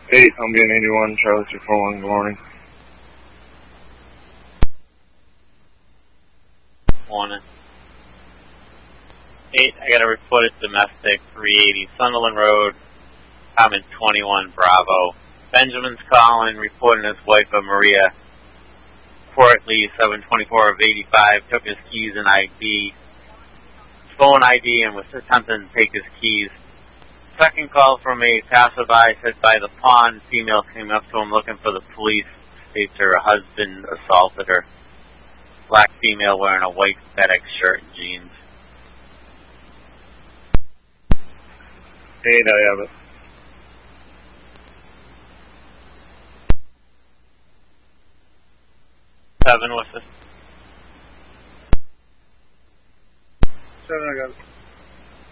8, I'm getting 81, Charlie 241, good morning. Morning. 8, I got a reported domestic, 380 Sunderland Road, comment 21, Bravo. Benjamin's calling, reporting his wife, Maria Courtly, 724 of 85, took his keys and ID, phone ID, and was attempting to take his keys. Second call from a passerby said by the pond, female came up to him looking for the police, states her husband assaulted her. Black female wearing a white FedEx shirt and jeans. 8, I have it. 7, what's this? 7, I got it.